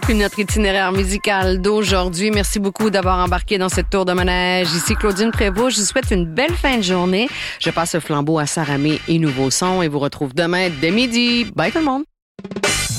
conclut notre itinéraire musical d'aujourd'hui. Merci beaucoup d'avoir embarqué dans cette tour de manège. Ici Claudine Prévost. Je vous souhaite une belle fin de journée. Je passe le flambeau à Sarah May et Nouveau Son et vous retrouve demain dès midi. Bye tout le monde.